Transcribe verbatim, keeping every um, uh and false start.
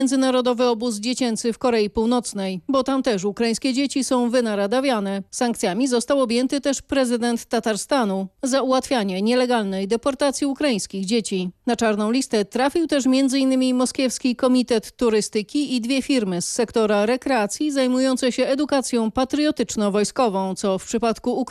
Międzynarodowy obóz dziecięcy w Korei Północnej, bo tam też ukraińskie dzieci są wynaradawiane. Sankcjami został objęty też prezydent Tatarstanu za ułatwianie nielegalnej deportacji ukraińskich dzieci. Na czarną listę trafił też między innymi Moskiewski Komitet Turystyki i dwie firmy z sektora rekreacji zajmujące się edukacją patriotyczno-wojskową, co w przypadku Ukrainy